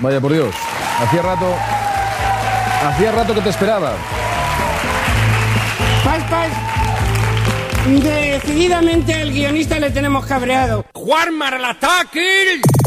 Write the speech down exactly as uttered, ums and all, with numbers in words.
Vaya por Dios. Hacía rato. Hacía rato que te esperaba. Paz, paz. Decididamente al guionista le tenemos cabreado. ¡Juan Maralatáquil!